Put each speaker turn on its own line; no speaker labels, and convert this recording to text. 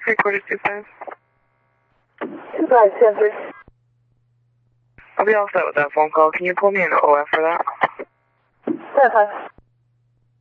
Recorded 25.
2573.
I'll be all set with that phone call. Can you pull me an OF for that?
75.